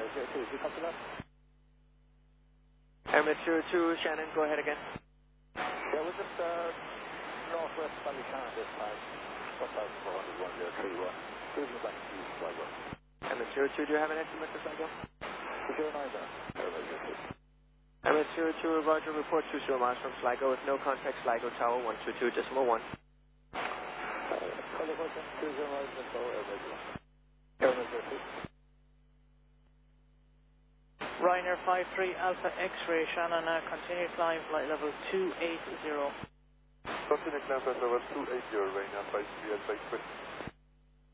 02, is you copy that? Emirates 02, Shannon, go ahead again. Yeah, we're just northwest Ballycan this time. 1400 1031. Cruising back to Sligo. Emirates 02, do you have an estimate for Sligo? 09 there. Emirates 02, Roger, report 20 miles from Sligo with no contact, Sligo Tower 122.1. Ryanair 53 Alpha X-ray, Shannon, continue climb flight level 280. Continue climb flight level 280, Ryanair 53 Alpha X-ray.